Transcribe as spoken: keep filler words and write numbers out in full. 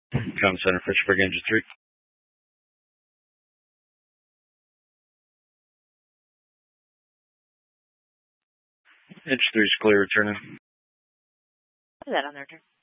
Command Center, Fitchburg, Engine three. Engine three is clear, returning. Is that on their turn?